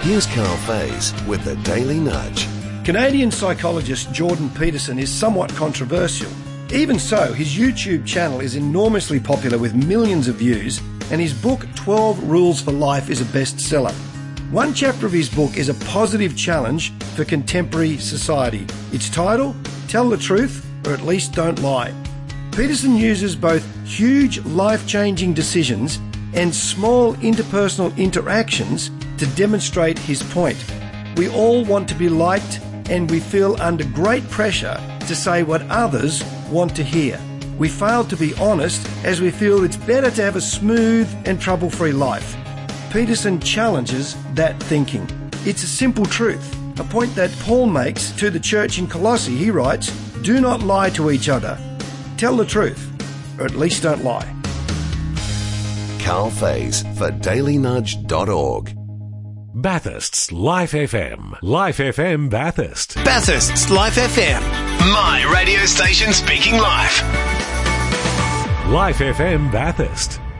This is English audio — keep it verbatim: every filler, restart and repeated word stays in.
Here's Carl Faze with the Daily Nudge. Canadian psychologist Jordan Peterson is somewhat controversial. Even so, his YouTube channel is enormously popular with millions of views, and his book twelve Rules for Life is a bestseller. One chapter of his book is a positive challenge for contemporary society. Its title, Tell the Truth, or at least Don't Lie. Peterson uses both huge life-changing decisions and small interpersonal interactions to demonstrate his point. We all want to be liked, and we feel under great pressure to say what others want to hear. We fail to be honest as we feel it's better to have a smooth and trouble-free life. Peterson challenges that thinking. It's a simple truth, a point that Paul makes to the church in Colossae. He writes, "Do not lie to each other. Tell the truth, or at least don't lie." Carl Faze for daily nudge dot org. Bathurst's Life F M. Life F M Bathurst. Bathurst's Life F M. My radio station speaking life. Life F M Bathurst.